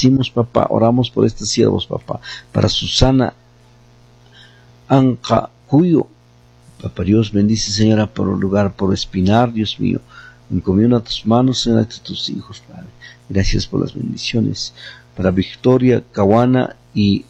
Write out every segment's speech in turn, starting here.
bendecimos, papá. Oramos por estos siervos, papá. Para Susana Anca Cuyo, papá Dios, bendice, Señora, por el lugar, por Espinar, Dios mío. Encomiendo a tus manos, Señora, a tus hijos, Padre. Gracias por las bendiciones. Para Victoria Caguana y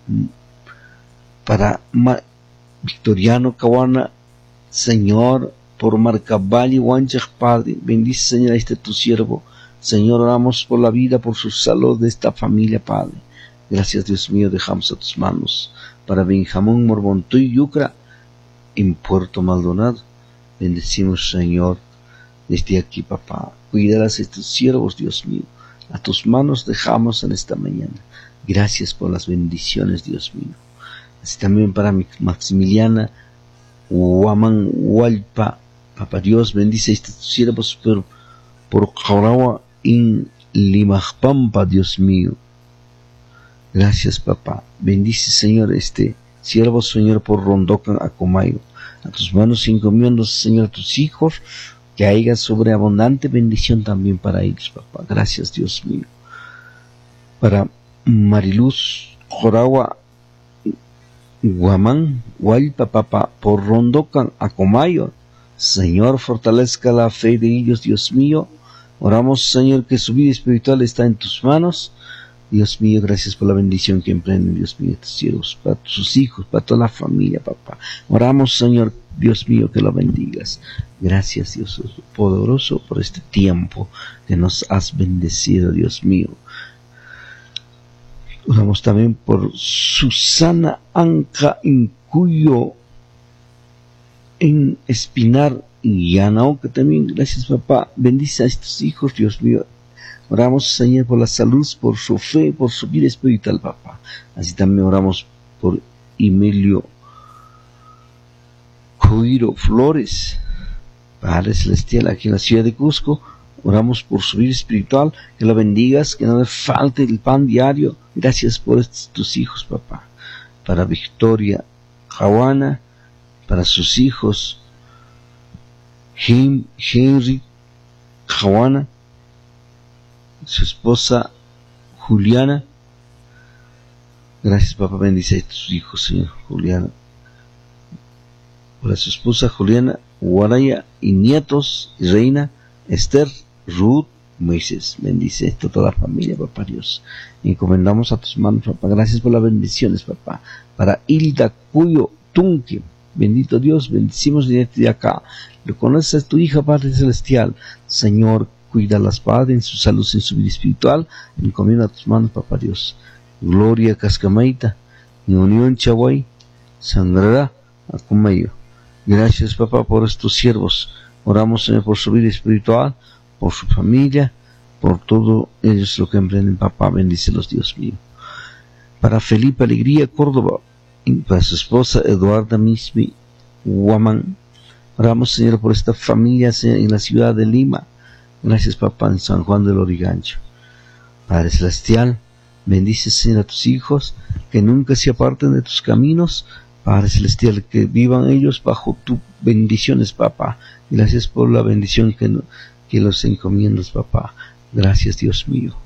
para Victoriano Caguana, Señor, por Marcaballi Wanchak, Padre, bendice, Señor, a tu siervo. Señor, oramos por la vida, por su salud de esta familia, Padre. Gracias, Dios mío, dejamos a tus manos. Para Benjamín Morbontoy Yucra, en Puerto Maldonado, bendecimos, Señor, desde aquí, papá. Cuidarás a estos siervos, Dios mío. A tus manos dejamos en esta mañana. Gracias por las bendiciones, Dios mío. Así también para Maximiliana Huaman Hualpa, papá Dios, bendice a estos siervos por Jaurawa en Limajpampa, Dios mío. Gracias, papá. Bendice, Señor, siervo, Señor, por Rondocan, Acomayo. A tus manos encomiendo, Señor, a tus hijos, que haya sobreabundante bendición también para ellos, papá. Gracias, Dios mío. Para Mariluz Jorawa Guamán Hualpa, papá, por Rondocan, Acomayo. Señor, fortalezca la fe de ellos, Dios mío. Oramos, Señor, que su vida espiritual está en tus manos. Dios mío, gracias por la bendición que emprenden, Dios mío, tus siervos, para sus hijos, para toda la familia, papá. Oramos, Señor, Dios mío, que lo bendigas. Gracias, Dios poderoso, por este tiempo que nos has bendecido, Dios mío. Oramos también por Susana Anca Incuyo en Espinar y Yanao, que también, gracias, papá, bendice a estos hijos, Dios mío. Oramos, Señor, por la salud, por su fe, por su vida espiritual, papá. Así también oramos por Emilio Coiro Flores, Padre Celestial, aquí en la ciudad de Cusco. Oramos por su vida espiritual, que lo bendigas, que no le falte el pan diario. Gracias por estos tus hijos, papá. Para Victoria Jawana, para sus hijos Henry Jawana, su esposa Juliana. Gracias, papá, bendice a tus hijos, Señor. Juliana, para su esposa Juliana Guaraya y nietos, Reina, Esther, Ruth, Moisés. Bendice a toda la familia, papá Dios. Encomendamos a tus manos, papá. Gracias por las bendiciones, papá. Para Hilda Cuyo Tunque, bendito Dios, bendecimos de acá. Lo conoces a tu hija, Padre Celestial. Señor, cuídalas, Padre, en su salud, en su vida espiritual. Encomienda a tus manos, papá Dios. Gloria Cascamaita, en Unión Chaguay, sangrará a Cumayo. Gracias, papá, por estos siervos. Oramos, Señor, por su vida espiritual, por su familia, por todo ellos lo que emprenden, papá. Bendícelos, Dios mío. Para Felipe Alegría Córdoba, y para su esposa Eduarda Mismi Huaman. Oramos, Señor, por esta familia, Señor, en la ciudad de Lima. Gracias, papá, en San Juan del Origancho. Padre Celestial, bendice, Señor, a tus hijos, que nunca se aparten de tus caminos. Padre Celestial, que vivan ellos bajo tus bendiciones, papá. Gracias por la bendición que los encomiendas, papá. Gracias, Dios mío.